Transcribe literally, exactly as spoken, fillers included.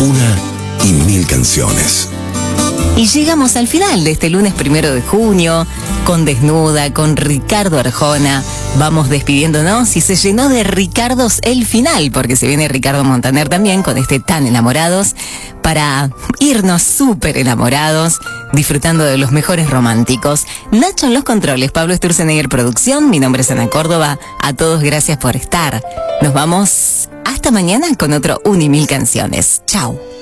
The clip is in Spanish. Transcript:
Una y mil canciones. Y llegamos al final de este lunes primero de junio, con Desnuda, con Ricardo Arjona. Vamos despidiéndonos y se llenó de Ricardos el final, porque se viene Ricardo Montaner también con este Tan Enamorados, para irnos súper enamorados, disfrutando de los mejores románticos. Nacho en los controles, Pablo Sturzenegger producción, mi nombre es Ana Córdoba. A todos gracias por estar. Nos vamos hasta mañana con otro Un y Mil Canciones. Chau.